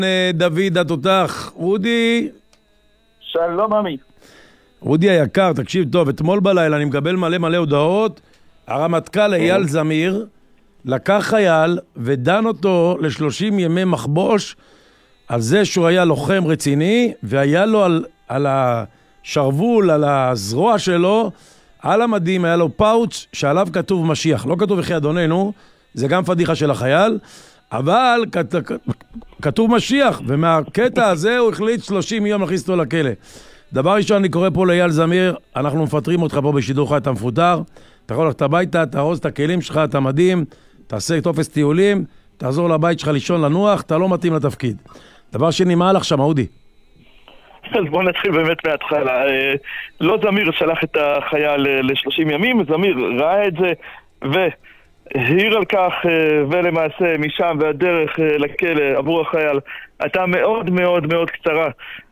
דוד התותח, רודי. שלום עמי. רודי היקר, תקשיב טוב, אתמול בלילה אני מקבל מלא הודעות. הרמטכ"ל אייל זמיר לקח חייל ודן אותו ל30 ימי מחבוש על זה שהוא היה לוחם רציני, והיה לו על השרוול, על הזרוע שלו, על המדים, היה לו פאוץ' שעליו כתוב משיח. לא כתוב יחי אדוננו, זה גם פדיחה של החייל, אבל כתוב משיח, ומהקטע הזה הוא החליט 30 יום להכניס אותו לכלא. דבר ראשון, אני קורא פה לאייל זמיר, אנחנו מפטרים אותך פה בשידור חי, אתה מפוטר, אתה יכול ללכת הביתה, תארוז את הכלים שלך, את המדים, תעשה טופס טיולים, תעזור לבית שלך לישון לנוח, אתה לא מתאים לתפקיד. דבר שני, מה הלך שם, אודי? אז בואו נתחיל באמת מההתחלה. לא זמיר שלח את החייל ל30 ימים, זמיר ראה את זה והעיר על כך, ולמעשה משם והדרך לכלא עבור החייל הייתה מאוד מאוד מאוד קצרה.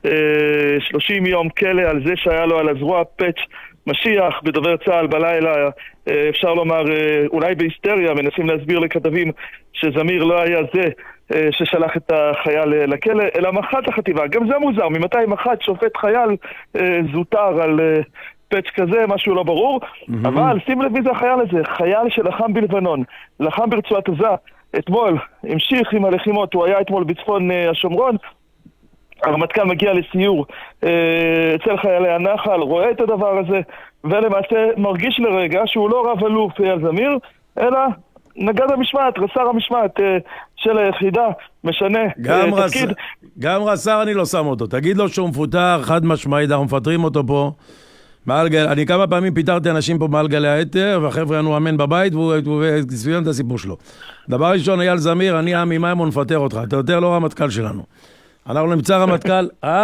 30 יום כלא על זה שהיה לו על הזרוע פאץ' משיח. בדובר צה"ל בלילה, אפשר לומר אולי בהיסטריה, מנסים להסביר לכתבים שזמיר לא היה זה ששלח את החייל לכלא, אלא מח"ט החטיבה. גם זה מוזר, ממתי מח"ט שופט חייל זוטר על פאץ' כזה, משהו לא ברור. אבל שים לב מי זה החייל הזה, חייל שלחם בלבנון, לחם ברצועת עזה, אתמול המשיך עם הלחימות, הוא היה אתמול בצפון השומרון. הרמטכ"ל מגיע לסיור אצל חיילי הנחל, רואה את הדבר הזה, ולמעשה מרגיש לרגע שהוא לא רב אלוף אייל זמיר, אלא נגד המשמעת, רס"ר המשמעת של היחידה, משנה תפקיד. גם רס"ר אני לא שם אותו, תגיד לו שהוא מפוטר, חד משמעית, אנחנו מפטרים אותו פה. אני כמה פעמים פיטרתי אנשים פה מעל גלי היתר, והחבר'ה ענו אמן בבית, והוא סביבם את הסיפור שלו. דבר ראשון, אייל זמיר, אני עמי מימון מפטר אותך, אתה יותר לא רמטכ"ל שלנו. אנחנו נמצא רמטכ"ל,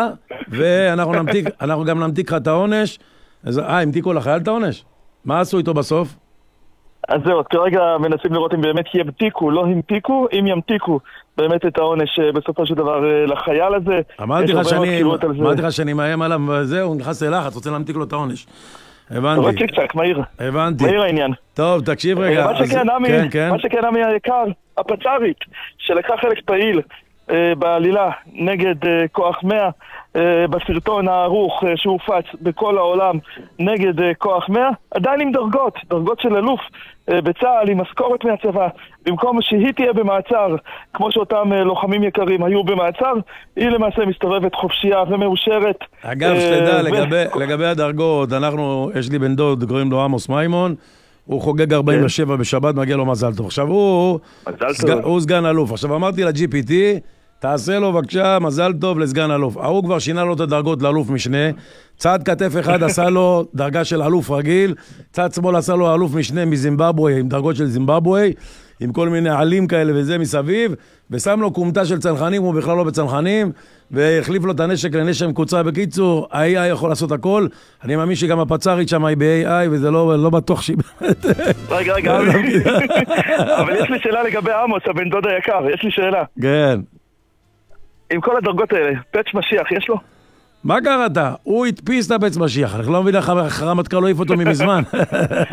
ואנחנו גם נמתיק לך את העונש. המתיקו לחייל את העונש? מה עשו איתו בסוף? אז זהו, כרגע מנסים לראות אם באמת ימתיקו, לא המתיקו, אם ימתיקו באמת את העונש בסופו של דבר לחייל הזה. אמרתי לך שאני מאיים עליו, וזהו, הוא נכנס ללחץ, רוצה להמתיק לו את העונש. הבנתי. רואה צ'יק-צ'ק, מהיר. הבנתי. מהיר העניין. טוב, תקשיב רגע. מה שכן, עמי היקר, הפצ"רית, שלקחה חלק פעיל בעלילה נגד כוח 100, בסרטון הערוך שהופץ בכל העולם נגד כוח 100, עדיין עם דרגות של אלוף בצה"ל, עם משכורת מהצבא. במקום שהיא תהיה במעצר כמו שאותם לוחמים יקרים היו במעצר, היא למעשה מסתובבת חופשייה ומאושרת. אגב, שתדע, לגבי הדרגות, יש לי בן דוד, קוראים לו עמוס מימון, הוא חוגג 47 בשבת, מגיע לו מזל טוב. עכשיו הוא סגן אלוף. עכשיו אמרתי ל-GPT, תעשה לו בבקשה מזל טוב לסגן אלוף. הוא כבר שינה לו את הדרגות לאלוף משנה. צד כתף אחד עשה לו דרגה של אלוף רגיל, צד שמאל עשה לו אלוף משנה מזימבבואה, עם דרגות של זימבבואה, עם כל מיני עלים כאלה וזה מסביב, ושם לו קומטה של צנחנים, הוא בכלל לא בצנחנים, והחליף לו את הנשק לנשק מקוצר. בקיצור, ה-AI יכול לעשות הכל. אני מאמין שגם הפצ"רית שם היא ב-AI, וזה לא בטוח שהיא באמת... רגע. אבל יש לי שאלה לגבי עמוס, הבן דוד היקר, יש לי שאלה. כן. עם כל הדרגות האלה, פאץ' משיח יש לו? מה קראת? הוא הדפיס את הפאץ' משיח. אני לא מבין איך הרמטכ"ל לא העיף אותו ממזמן.